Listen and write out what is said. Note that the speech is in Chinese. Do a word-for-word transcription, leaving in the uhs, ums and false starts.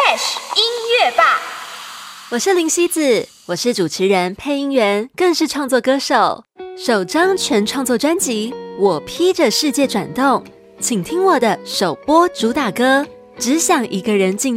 Fresh 音乐吧。 我是林希子，我是主持人、配音员，更是创作歌手。首张全创作专辑《我披着世界转动》，请听我的首播主打歌《只想一个人静